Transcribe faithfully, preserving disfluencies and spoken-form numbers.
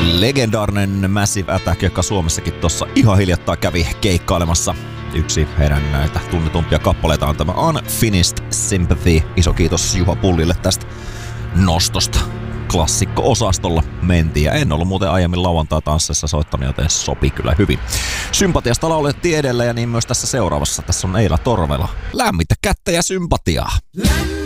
Legendaarinen Massive Attack, joka Suomessakin tuossa ihan hiljattain kävi keikkailemassa. Yksi heidän näitä tunnetumpia kappaleita on tämä Unfinished Sympathy. Iso kiitos Juha Pullille tästä nostosta. Klassikko-osastolla mentiin, ja en ollut muuten aiemmin lauantai-tanssissa soittanut, joten sopi kyllä hyvin. Sympatiasta laulettiin edelleen, ja niin myös tässä seuraavassa. Tässä on Eila Torvela. Lämmintä kättä ja sympatiaa.